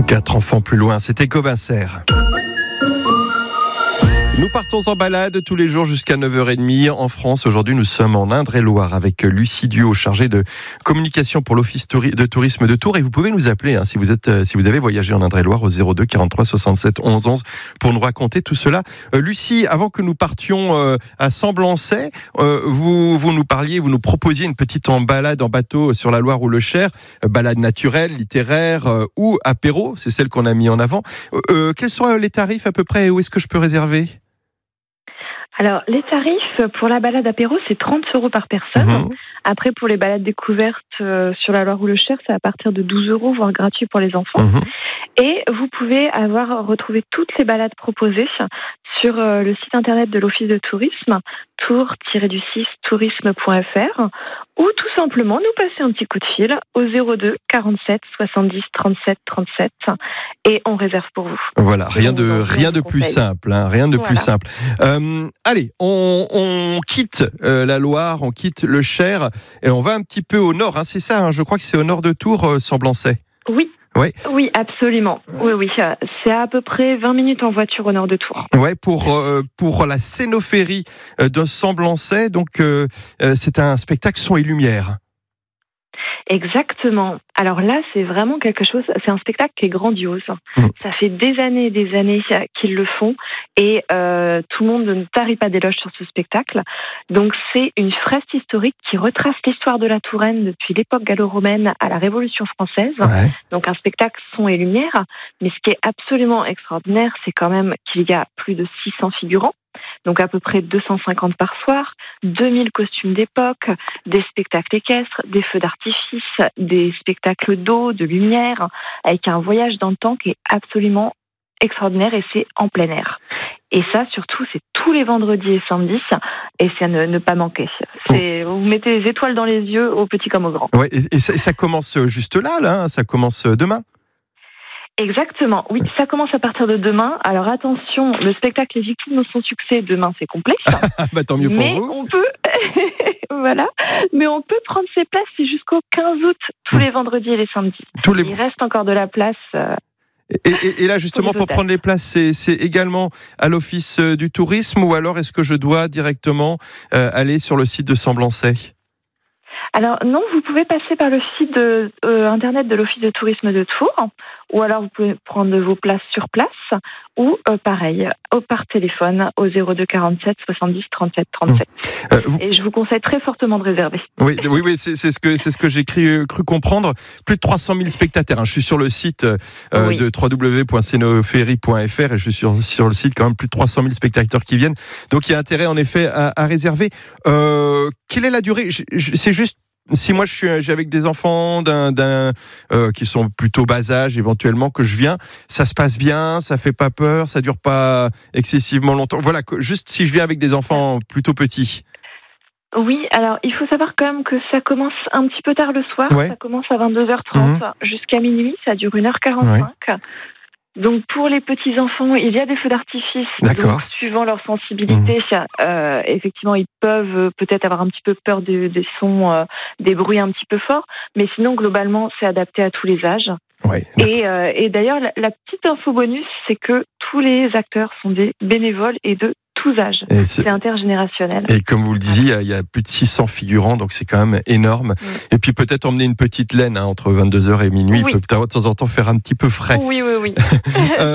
4 enfants plus loin, c'était Covincer. Nous partons en balade tous les jours jusqu'à 9h30 en France. Aujourd'hui, nous sommes en Indre-et-Loire avec Lucie Duhaut, chargée de communication pour l'Office de tourisme de Tours. Et vous pouvez nous appeler si vous avez voyagé en Indre-et-Loire au 02 43 67 11 11 pour nous raconter tout cela. Lucie, avant que nous partions à Semblançay, vous nous proposiez une petite balade en bateau sur la Loire ou le Cher, balade naturelle, littéraire ou apéro, c'est celle qu'on a mis en avant. Quels sont les tarifs à peu près et où est-ce que je peux réserver ? Alors, les tarifs pour la balade apéro, c'est 30 € par personne. Après, pour les balades découvertes sur la Loire ou le Cher, c'est à partir de 12 €, voire gratuit pour les enfants. Et vous pouvez retrouvé toutes les balades proposées sur le site internet de l'Office de tourisme, tour-du-6tourisme.fr, ou tout simplement nous passer un petit coup de fil au 02 47 70 37 37 et on réserve pour vous. Voilà, rien de plus simple, rien de plus simple. Allez, on quitte la Loire, on quitte le Cher et on va un petit peu au nord, c'est ça, je crois que c'est au nord de Tours, Semblançay. Oui, absolument. Oui, c'est à peu près 20 minutes en voiture au nord de Tours. Ouais, pour la Cénophérie de Semblançay, donc c'est un spectacle son et lumière. Exactement. Alors là, c'est vraiment quelque chose, c'est un spectacle qui est grandiose. Ça fait des années qu'ils le font et tout le monde ne tarit pas d'éloges sur ce spectacle. Donc c'est une fresque historique qui retrace l'histoire de la Touraine depuis l'époque gallo-romaine à la Révolution française. Ouais. Donc un spectacle son et lumière. Mais ce qui est absolument extraordinaire, c'est quand même qu'il y a plus de 600 figurants. Donc à peu près 250 par soir, 2000 costumes d'époque, des spectacles équestres, des feux d'artifice, des spectacles d'eau, de lumière, avec un voyage dans le temps qui est absolument extraordinaire et c'est en plein air. Et ça, surtout, c'est tous les vendredis et samedis, et c'est à ne pas manquer. Vous mettez les étoiles dans les yeux, aux petits comme aux grands. Ouais, et ça commence juste là, ça commence demain. Exactement, oui, ça commence à partir de demain. Alors attention, le spectacle Les Victimes de son succès, demain c'est complet. Tant mieux pour mais vous. On peut, voilà, mais on peut prendre ses places, c'est jusqu'au 15 août, tous les vendredis et les samedis. Il reste encore de la place. Et là justement, pour prendre les places, c'est également à l'Office du tourisme ou alors est-ce que je dois directement aller sur le site de Semblançay ? Alors non, vous pouvez passer par le site internet de l'Office de tourisme de Tours, ou alors vous pouvez prendre vos places sur place, ou pareil, par téléphone au 02 47 70 37 37. Et je vous conseille très fortement de réserver. Oui, c'est ce que j'ai cru comprendre. Plus de 300 000 spectateurs. Je suis sur le site de www.cénophérie.fr et je suis sur le site quand même plus de 300 000 spectateurs qui viennent. Donc il y a intérêt en effet à réserver. Quelle est la durée ? C'est juste si moi j'ai avec des enfants qui sont plutôt bas âge éventuellement que je viens, ça se passe bien, ça fait pas peur, ça dure pas excessivement longtemps. Voilà, juste si je viens avec des enfants plutôt petits. Oui, alors il faut savoir quand même que ça commence un petit peu tard le soir, ça commence à 22h30 jusqu'à minuit, ça dure 1h45. Donc pour les petits-enfants, il y a des feux d'artifice. Donc suivant leur sensibilité, effectivement, ils peuvent peut-être avoir un petit peu peur des sons, des bruits un petit peu forts. Mais sinon, globalement, c'est adapté à tous les âges. Et d'ailleurs, la petite info bonus, c'est que tous les acteurs sont des bénévoles et de tous âges. C'est intergénérationnel. Et comme vous le disiez, il y a plus de 600 figurants, donc c'est quand même énorme. Et puis peut-être emmener une petite laine entre 22h et minuit, il peut de temps en temps faire un petit peu frais. Oui.